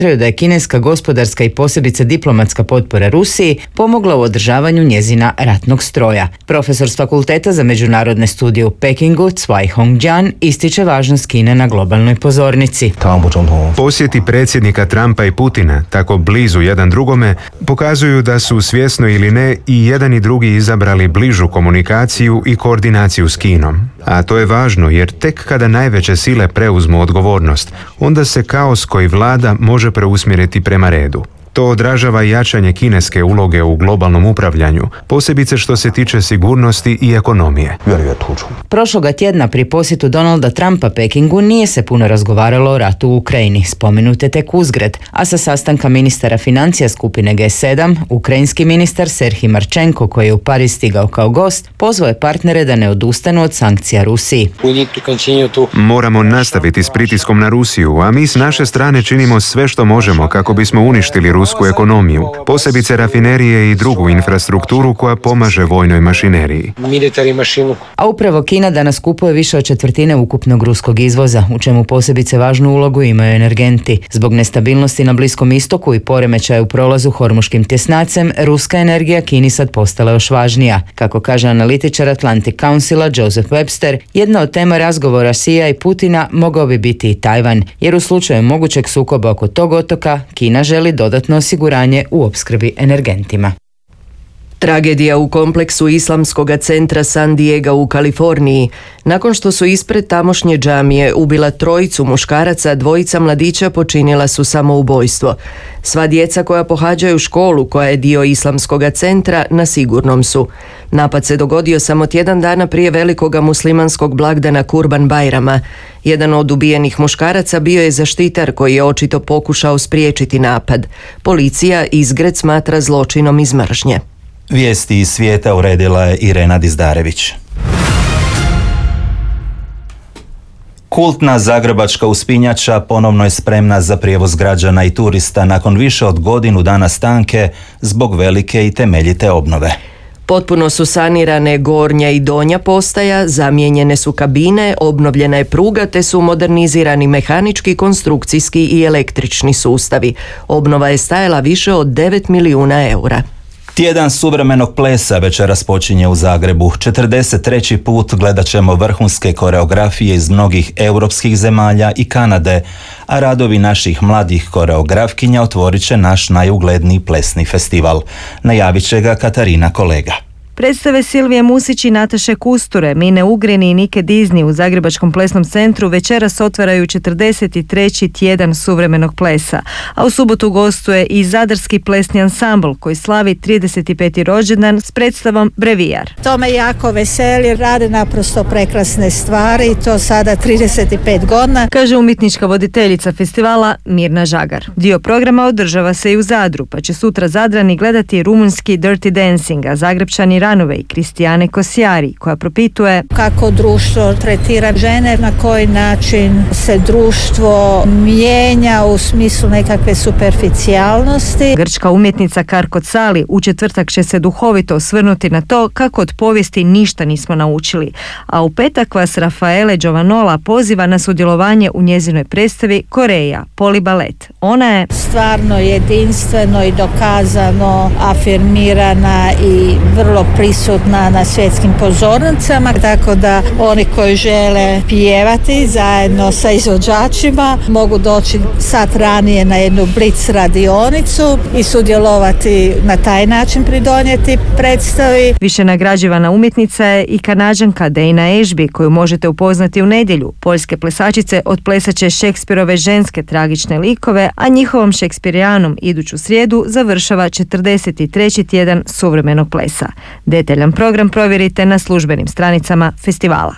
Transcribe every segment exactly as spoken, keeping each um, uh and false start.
da je kineska gospodarska i posebice diplomatska potpora Rusiji pomogla u održavanju njezina ratnog stroja. Profesor s Fakulteta za međunarodne studije u Pekingu, Cai Hongjian, ističe važnost Kine na globalnoj pozornici. Posjeti predsjednika Trumpa i Putina, tako blizu jedan drugome, pokazuju da su svjesno ili ne i jedan i drugi izabrali bližu komunikaciju i koordinaciju s Kinom. A to je važno jer tek kada najveće sile preuzmu odgovornost, onda se kaos koji vlada može preusmjeriti prema redu. To odražava jačanje kineske uloge u globalnom upravljanju, posebice što se tiče sigurnosti i ekonomije. Prošloga tjedna pri posjetu Donalda Trumpa Pekingu nije se puno razgovaralo o ratu u Ukrajini, spomenute tek uzgred, a sa sastanka ministara financija skupine G sedam, ukrajinski ministar Serhij Marčenko, koji je u Pariz stigao kao gost, pozvao je partnere da ne odustanu od sankcija Rusiji. Moramo nastaviti s pritiskom na Rusiju, a mi s naše strane činimo sve što možemo kako bismo uništili rusku ekonomiju, posebice rafinerije i drugu infrastrukturu koja pomaže vojnoj mašineriji. A upravo Kina danas kupuje više od četvrtine ukupnog ruskog izvoza, u čemu posebice važnu ulogu imaju energenti. Zbog nestabilnosti na Bliskom istoku i poremećaja u prolazu Hormuškim tjesnacem, ruska energija Kini sad postala još važnija. Kako kaže analitičar Atlantic Councila Joseph Webster, jedna od tema razgovora Xija i Putina mogao bi biti i Tajvan, jer u slučaju mogućeg sukoba oko tog otoka, Kina želi dodatno osiguranje u opskrbi energentima. Tragedija u kompleksu islamskog centra San Diego u Kaliforniji. Nakon što su ispred tamošnje džamije ubila trojicu muškaraca, dvojica mladića počinila su samoubojstvo. Sva djeca koja pohađaju školu koja je dio islamskog centra na sigurnom su. Napad se dogodio samo tjedan dana prije velikoga muslimanskog blagdana Kurban Bajrama. Jedan od ubijenih muškaraca bio je zaštitar koji je očito pokušao spriječiti napad. Policija izgred smatra zločinom iz mržnje. Vijesti iz svijeta uredila je Irena Dizdarević. Kultna zagrebačka uspinjača ponovno je spremna za prijevoz građana i turista nakon više od godinu dana stanke zbog velike i temeljite obnove. Potpuno su sanirane gornja i donja postaja, zamijenjene su kabine, obnovljena je pruga te su modernizirani mehanički, konstrukcijski i električni sustavi. Obnova je stajala više od devet milijuna eura. Tjedan suvremenog plesa večeras počinje u Zagrebu. četrdeset treći put gledat ćemo vrhunske koreografije iz mnogih europskih zemalja i Kanade, a radovi naših mladih koreografkinja otvorit će naš najugledniji plesni festival. Najavit će ga Katarina Kolega. Predstave Silvije Musić i Nataše Kusture, Mine Ugrini i Nike Disney u Zagrebačkom plesnom centru večeras otvaraju četrdeset treći tjedan suvremenog plesa, a u subotu gostuje i Zadarski plesni ansambl koji slavi trideset peti rođendan s predstavom Brevijar. To me jako veseli, rade naprosto prekrasne stvari, to sada trideset pet godina, kaže umjetnička voditeljica festivala Mirna Žagar. Dio programa održava se i u Zadru, pa će sutra Zadrani gledati rumunjski Dirty Dancing, a Zagrebčani Ranove i Kristijane Kosjari, koja propituje kako društvo tretira žene, na koji način se društvo mijenja u smislu nekakve superficijalnosti. Grčka umjetnica Karko Cali u četvrtak će se duhovito osvrnuti na to kako od povijesti ništa nismo naučili, a u petak vas Rafaele Giovanola poziva na sudjelovanje u njezinoj predstavi Koreja, polibalet. Ona je stvarno jedinstveno i dokazano afirmirana i vrlo prisutna na svjetskim pozornicama, tako da oni koji žele pjevati zajedno sa izvođačima mogu doći sat ranije na jednu blic radionicu i sudjelovati na taj način, pridonijeti predstavi. Više nagrađivana umjetnica je i Kanađanka Dana Ashby, koju možete upoznati u nedjelju. Poljske plesačice otplesat će Šekspirove ženske tragične likove, a njihovom Šekspirijanom iduću srijedu završava četrdeset treći tjedan suvremenog plesa. Detaljan program provjerite na službenim stranicama festivala.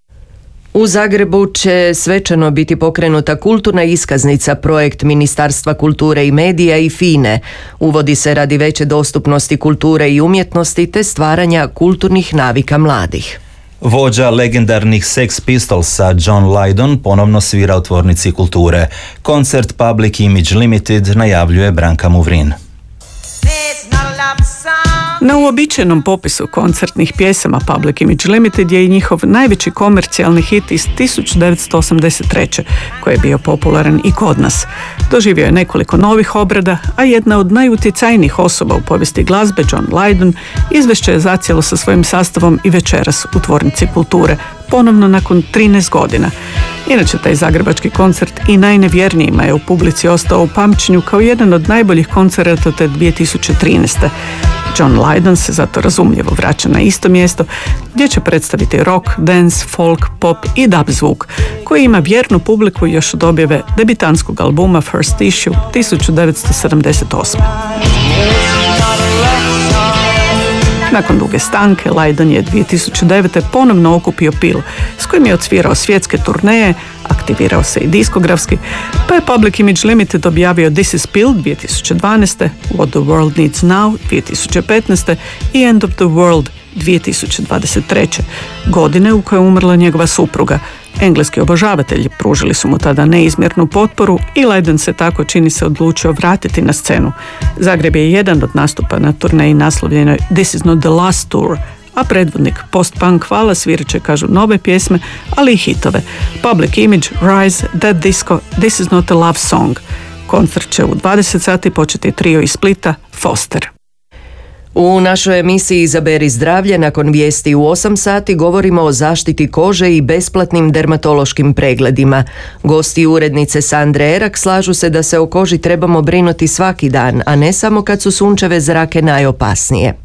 U Zagrebu će svečano biti pokrenuta kulturna iskaznica, projekt Ministarstva kulture i medija i FINE. Uvodi se radi veće dostupnosti kulture i umjetnosti te stvaranja kulturnih navika mladih. Vođa legendarnih Sex Pistolsa John Lydon ponovno svira u tvornici kulture. Koncert Public Image Limited najavljuje Branka Muvrin. Na uobičajenom popisu koncertnih pjesama Public Image Limited je i njihov najveći komercijalni hit iz tisuću devetsto osamdeset treće koji je bio popularan i kod nas. Doživio je nekoliko novih obrada, a jedna od najutjecajnijih osoba u povijesti glazbe, John Lydon, izvešće je zacijelo sa svojim sastavom i večeras u Tvornici kulture, ponovno nakon trinaest godina. Inače, taj zagrebački koncert i najnevjernijima je u publici ostao u pamćenju kao jedan od najboljih koncerata te dvije tisuće trinaeste. John Lydon se zato razumljivo vraća na isto mjesto gdje će predstaviti rock, dance, folk, pop i dub zvuk koji ima vjernu publiku još od objave debitanskog albuma First Issue tisuću devetsto sedamdeset osme. Nakon duge stanke, Lydon je dvije tisuće devete ponovno okupio Pil, s kojim je odsvirao svjetske turneje, aktivirao se i diskografski, pa je Public Image Limited objavio This is Pil dvije tisuće dvanaeste, What the World Needs Now dvije tisuće petnaeste i End of the World dvije tisuće dvadeset treće, godine u kojoj je umrla njegova supruga. Engleski obožavatelji pružili su mu tada neizmjernu potporu i Lydon se tako, čini se, odlučio vratiti na scenu. Zagreb je jedan od nastupa na turneji naslovljenoj This is not the last tour, a predvodnik post-punk vala svirat će, kažu, nove pjesme, ali i hitove. Public Image, Rise, Dead Disco, This is not a love song. Koncert će u dvadeset sati početi trio iz Splita, Foster. U našoj emisiji Izaberi zdravlje nakon vijesti u osam sati govorimo o zaštiti kože i besplatnim dermatološkim pregledima. Gosti urednice Sandre Erak slažu se da se o koži trebamo brinuti svaki dan, a ne samo kad su sunčeve zrake najopasnije.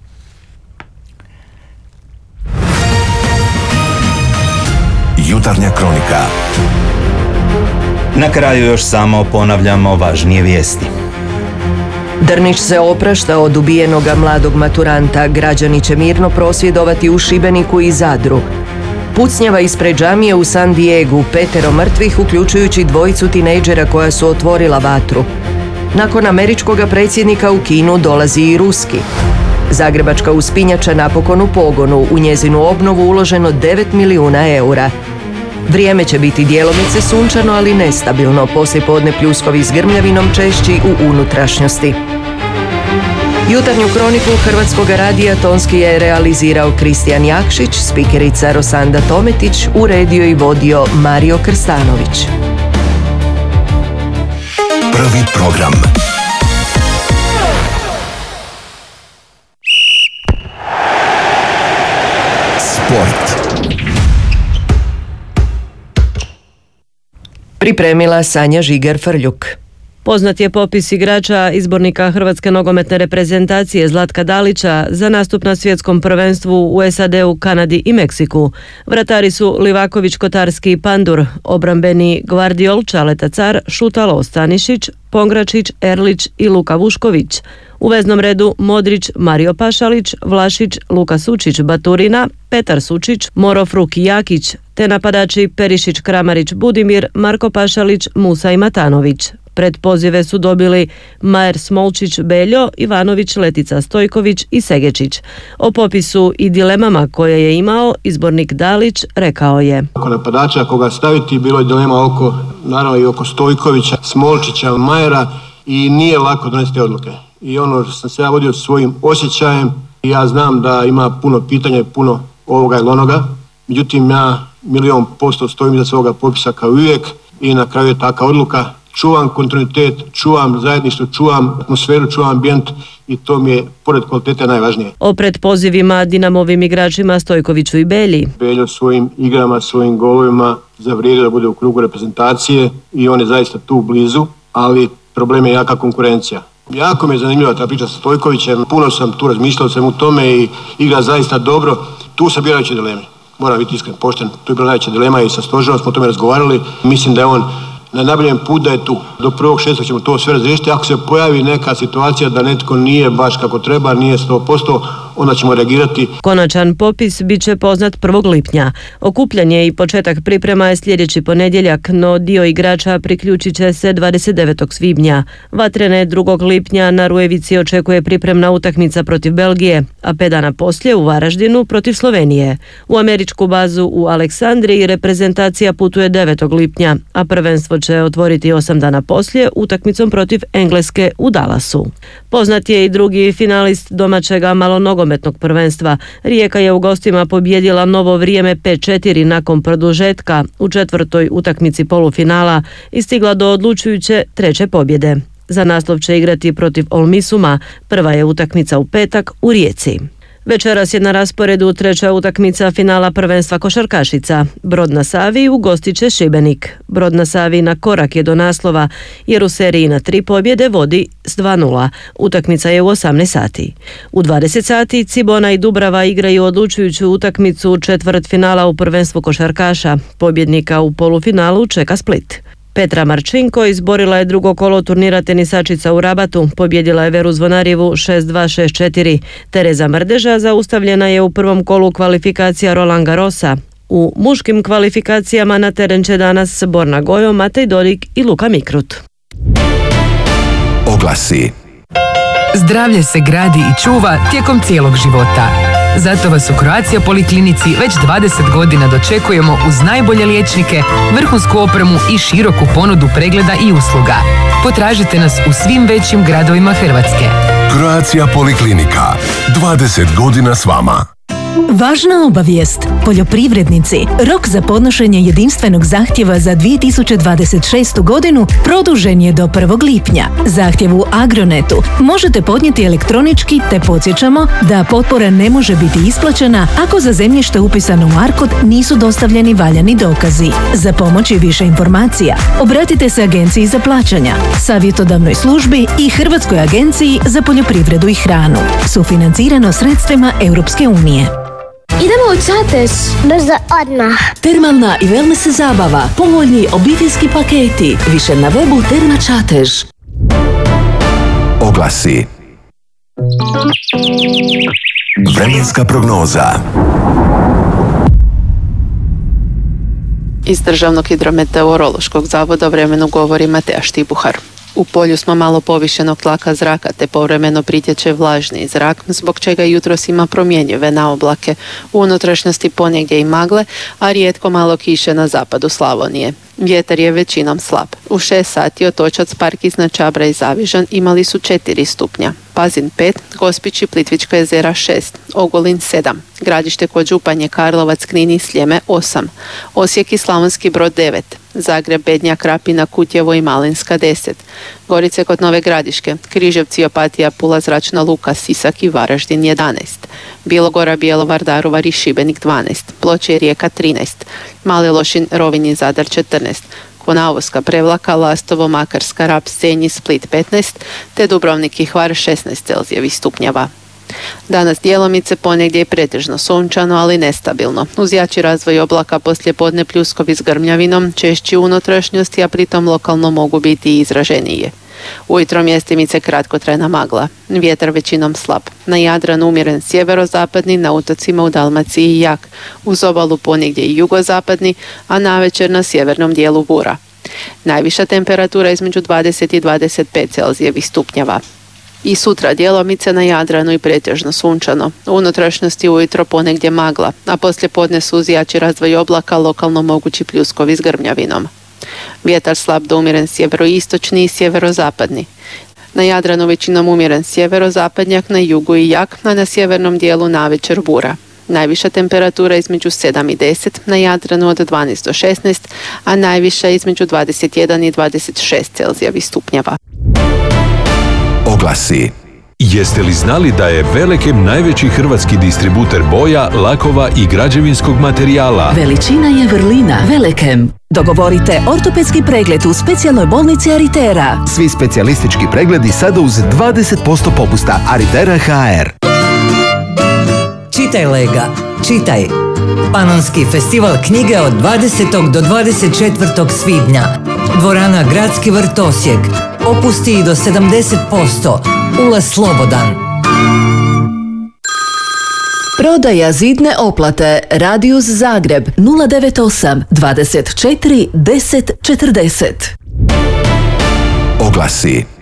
Jutarnja kronika. Na kraju još samo ponavljamo važnije vijesti. Drniš se oprašta od ubijenoga mladog maturanta, građani će mirno prosvjedovati u Šibeniku i Zadru. Pucnjava ispred džamije u San Diegu, petero mrtvih uključujući dvojicu tinejdžera koja su otvorila vatru. Nakon američkog predsjednika u Kinu dolazi i ruski. Zagrebačka uspinjača napokon u pogonu, u njezinu obnovu uloženo devet milijuna eura. Vrijeme će biti djelomice sunčano, ali nestabilno, poslijepodne pljuskovi s grmljavinom češći u unutrašnjosti. Jutarnju kroniku Hrvatskog radija tonski je realizirao Kristijan Jakšić, spikerica Rosanda Tometić, uredio i vodio Mario Krstanović. Prvi program. Sport. Pripremila Sanja Žigar-Frljuk. Poznat je popis igrača izbornika Hrvatske nogometne reprezentacije Zlatka Dalića za nastup na svjetskom prvenstvu u S A D-u, Kanadi i Meksiku. Vratari su Livaković, Kotarski i Pandur, obrambeni Gvardiol, Čaleta Car, Šutalo, Stanišić, Pongračić, Erlić i Luka Vušković. U veznom redu Modrić, Mario Pašalić, Vlašić, Luka Sučić, Baturina, Petar Sučić, Moro Fruki Jakić, te napadači Perišić, Kramarić, Budimir, Marko Pašalić, Musa i Matanović. Pred pozive su dobili Majer Smolčić, Beljo, Ivanović, Letica Stojković i Segečić. O popisu i dilemama koje je imao izbornik Dalić rekao je: oko napadača koga staviti bilo je dilema oko, naravno i oko Stojkovića, Smolčića, Majera i nije lako donesti odluke. I ono što sam se ja vodio svojim osjećajem, i ja znam da ima puno pitanja i puno ovoga ili onoga, međutim ja milion posto stojim iza svoga popisa kao uvijek i na kraju je taka odluka. Čuvam kontinuitet, čuvam zajedništvo, čuvam atmosferu, čuvam ambijent i to mi je pored kvalitete najvažnije. O predpozivima Dinamovim igračima Stojkoviću i Belji. Beljo svojim igrama, svojim golovima zavrijedio da bude u krugu reprezentacije i on je zaista tu blizu, ali problem je jaka konkurencija. Jako mi je zanimljiva ta priča sa Stojkovićem, puno sam tu razmišljao sam u tome i igra zaista dobro. Tu sam bio najveće dileme, moram biti iskren, pošten, tu je bila najveća dilema i sa Stožerom smo o tome razgovarali. Mislim da je on na najboljem put da je tu. Do prvog šestog ćemo to sve razriješiti. Ako se pojavi neka situacija da netko nije baš kako treba, nije sto posto, onda ćemo reagirati. Konačan popis bit će poznat prvog lipnja. Okupljanje i početak priprema je sljedeći ponedjeljak, no dio igrača priključit će se dvadeset devetog svibnja. Vatrene drugog lipnja na Rujevici očekuje pripremna utakmica protiv Belgije, a pet dana poslije u Varaždinu protiv Slovenije. U američku bazu u Aleksandriji reprezentacija putuje devetog lipnja, a prvenstvo će otvoriti osam dana poslije utakmicom protiv Engleske u Dallasu. Poznat je i drugi finalist domaćega malonogometnog prvenstva. Rijeka je u gostima pobijedila Novo Vrijeme pet četiri nakon produžetka u četvrtoj utakmici polufinala i stigla do odlučujuće treće pobjede. Za naslov će igrati protiv Olmisuma, prva je utakmica u petak u Rijeci. Večeras je na rasporedu treća utakmica finala prvenstva košarkašica. Brod na Savi ugostit će Šibenik. Brod na Savi na korak je do naslova jer u seriji na tri pobjede vodi s dva nula. Utakmica je u osamnaest sati. U dvadeset sati Cibona i Dubrava igraju odlučujuću utakmicu četvrt finala u prvenstvu košarkaša. Pobjednika u polufinalu čeka Split. Petra Marčinko izborila je drugo kolo turnira tenisačica u Rabatu, pobjedila je Veru Zvonarjevu šest dva šest četiri. Tereza Mrdeža zaustavljena je u prvom kolu kvalifikacija Roland Garrosa. U muškim kvalifikacijama na teren će danas Borna Gojo, Matej Dodik i Luka Mikrut. Oglasi. Zdravlje se gradi i čuva tijekom cijelog života. Zato vas u Croatia Poliklinici već dvadeset godina dočekujemo uz najbolje liječnike, vrhunsku opremu i široku ponudu pregleda i usluga. Potražite nas u svim većim gradovima Hrvatske. Croatia Poliklinika. dvadeset godina s vama. Važna obavijest. Poljoprivrednici, rok za podnošenje jedinstvenog zahtjeva za dvije tisuće dvadeset šestu godinu produžen je do prvog lipnja. Zahtjev u Agronetu možete podnijeti elektronički te podsjećamo da potpora ne može biti isplaćena ako za zemljište upisano u ARKOD nisu dostavljeni valjani dokazi. Za pomoć i više informacija obratite se Agenciji za plaćanja, Savjetodavnoj službi i Hrvatskoj agenciji za poljoprivredu i hranu. Sufinancirano sredstvima Europske unije. Idemo u Čatež. Brzo odmah. Termalna i wellness zabava. Povoljni obiteljski paketi. Više na webu Terma Čatež. Oglasi. Vremenska prognoza. Iz Državnog hidrometeorološkog zavoda o vremenu govori Mateja Štibuhar. U polju smo malo povišenog tlaka zraka te povremeno pritječe vlažni zrak, zbog čega jutros ima promjenjive naoblake. U unutrašnjosti ponegdje i magle, a rijetko malo kiše na zapadu Slavonije. Vjetar je većinom slab. U šest sati Otočac, Park iznad Čabra i Zavižan imali su četiri stupnja. Pazin pet, Gospić i Plitvička jezera šest, Ogulin sedam, Gradište kod Županje, Karlovac, Knin i Sljeme osam, Osijek i Slavonski Brod devet, Zagreb, Bednja, Krapina, Kutjevo i Malinska deset, Gorice kod Nove Gradiške, Križevci, Opatija, Pula, Zračna Luka, Sisak i Varaždin jedanaest, Bilogora, Bjelovar, Daruvar i Šibenik dvanaest, Ploče i Rijeka trinaest, Mali Lošin, Rovinj i Zadar četrnaest, Konavoska, Prevlaka, Lastovo, Makarska, Rab, Senj i Split petnaest, te Dubrovnik i Hvar šesnaest celzijevih stupnjeva. Danas djelomice ponegdje je pretežno sunčano, ali nestabilno. Uz jači razvoj oblaka poslijepodne pljuskovi s grmljavinom, češći u unutrašnjosti, a pritom lokalno mogu biti i izraženije. Ujutro mjestimice kratkotrajna magla. Vjetar većinom slab. Na Jadranu umjeren sjeverozapadni, na otocima u Dalmaciji jak. Uz obalu ponegdje i jugozapadni, a navečer na sjevernom dijelu bura. Najviša temperatura između dvadeset i dvadeset pet celzijevih stupnjeva. I sutra djelomice na Jadranu i pretežno sunčano. U unutrašnjosti ujutro ponegdje magla, a poslijepodne su uz jači razvoj oblaka lokalno mogući pljuskovi s grmljavinom. Vjetar slab do umjeren sjeveroistočni i sjeverozapadni. Na Jadranu većinom umjeren sjeverozapadnjak, na jugu i jak, a na sjevernom dijelu navečer bura. Najviša temperatura između sedam i deset, na Jadranu od dvanaest do šesnaest, a najviša između dvadeset jedan i dvadeset šest celzijevih stupnjeva. Oglasi. Jeste li znali da je Velekem najveći hrvatski distributer boja, lakova i građevinskog materijala? Veličina je vrlina. Velekem. Dogovorite ortopedski pregled u specijalnoj bolnici Aritera. Svi specijalistički pregledi sada uz dvadeset posto popusta. Aritera ha er. Čitaj Lega, čitaj. Panonski festival knjige od dvadesetog do dvadeset četvrtog svibnja. Dvorana Gradski vrt Osijek. Opusti i do sedamdeset posto. Ulaz slobodan. Prodaja zidne oplate Radius Zagreb nula devet osam dvadeset četiri deset četrdeset. Oglasi.